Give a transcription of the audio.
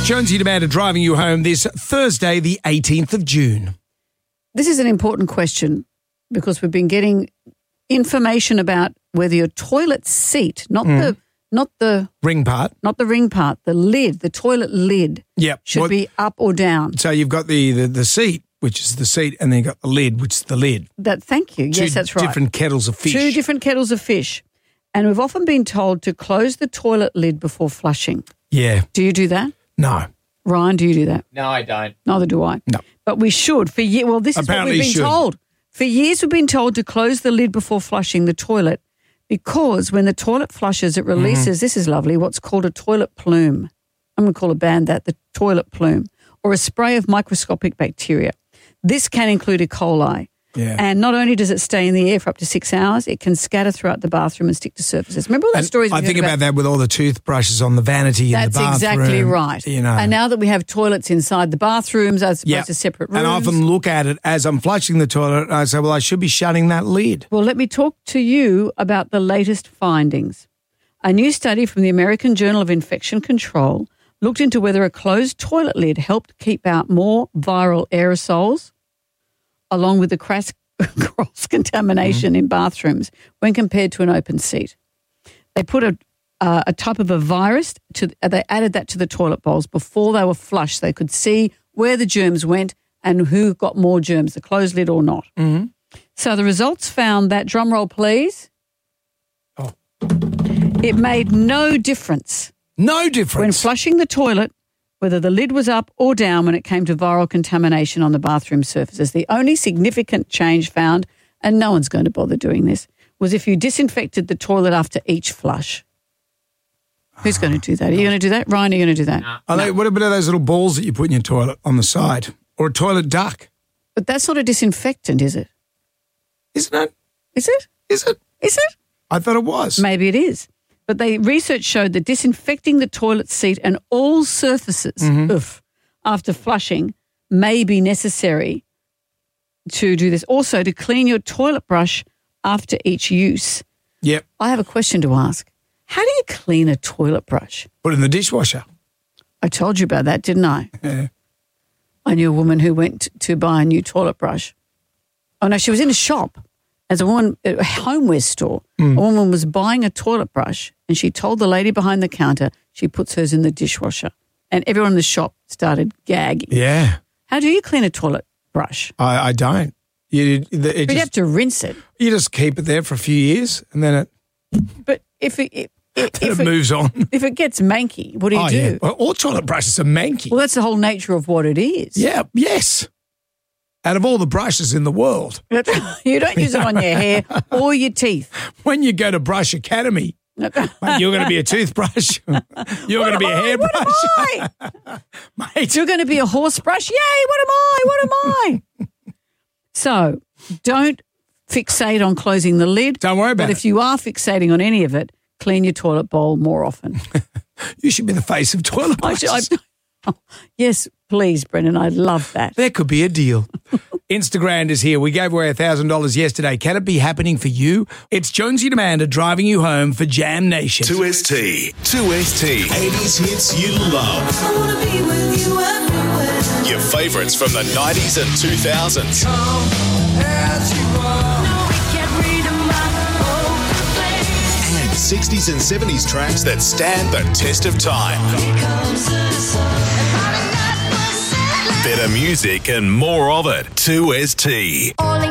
Jonesy and Amanda driving you home this Thursday, the 18th of June. This is an important question because we've been getting information about whether your toilet seat, not the Ring part. not the ring part, the lid, the toilet lid, Yep. should be up or down. So you've got the seat, which is the seat, and then you've got the lid, which is the lid. Thank you. Yes, that's right. Two different kettles of fish. Two different kettles of fish. And we've often been told to close the toilet lid before flushing. Yeah. Do you do that? No. Ryan, do you do that? No, I don't. Neither do I. No. But we should. Well, this is Apparently what we've been told. For years we've been told to close the lid before flushing the toilet because when the toilet flushes, it releases, this is lovely, what's called a toilet plume. I'm going to call a band that, the toilet plume, or a spray of microscopic bacteria. This can include E. coli. Yeah. And not only does it stay in the air for up to 6 hours, it can scatter throughout the bathroom and stick to surfaces. Remember all those stories we I heard think about that with all the toothbrushes on the vanity in the bathroom. That's exactly right. You know. And now that we have toilets inside the bathrooms as opposed to separate rooms. And I often look at it as I'm flushing the toilet and I say, well, I should be shutting that lid. Well, let me talk to you about the latest findings. A new study from the American Journal of Infection Control looked into whether a closed toilet lid helped keep out more viral aerosols along with the cross-contamination in bathrooms when compared to an open seat. They put a type of a virus, they added that to the toilet bowls before they were flushed. They could see where the germs went and who got more germs, the closed lid or not. Mm-hmm. So the results found that, drum roll please, it made no difference. No difference. When flushing the toilet, whether the lid was up or down when it came to viral contamination on the bathroom surfaces. The only significant change found, and no one's going to bother doing this, was if you disinfected the toilet after each flush. Who's going to do that? Are you going to do that? Ryan, are you going to do that? No. What about those little balls that you put in your toilet on the side? Or a toilet duck? But that's not a disinfectant, is it? Isn't it? Is it? Is it? Is it? I thought it was. Maybe it is. But research showed that disinfecting the toilet seat and all surfaces after flushing may be necessary to do this. Also, to clean your toilet brush after each use. Yep. I have a question to ask. How do you clean a toilet brush? Put it in the dishwasher. I told you about that, didn't I? Yeah. I knew a woman who went to buy a new toilet brush. Oh, no, she was in a shop. As a woman, a homeware store, a woman was buying a toilet brush and she told the lady behind the counter she puts hers in the dishwasher. And everyone in the shop started gagging. Yeah. How do you clean a toilet brush? I don't. You'd have to rinse it. You just keep it there for a few years and then But if it moves on. If it gets manky, what do you do? Yeah. Well, all toilet brushes are manky. Well, that's the whole nature of what it is. Yeah, yes. Out of all the brushes in the world. You don't use it on your hair or your teeth. When you go to Brush Academy, mate, you're going to be a toothbrush. You're going to be a hairbrush. What am I? Mate. You're going to be a horse brush. Yay, what am I? What am I? So don't fixate on closing the lid. Don't worry about it. But if you are fixating on any of it, clean your toilet bowl more often. You should be the face of toilet brushes. Yes, please, Brendan. I'd love that. There could be a deal. Instagram is here. We gave away $1,000 yesterday. Can it be happening for you? It's Jonesy and Amanda driving you home for Jam Nation. 2ST. 80s hits you love. I wanna be with you everywhere. Your favourites from the 90s and 2000s. And 60s and 70s tracks that stand the test of time. Better music and more of it. 2ST.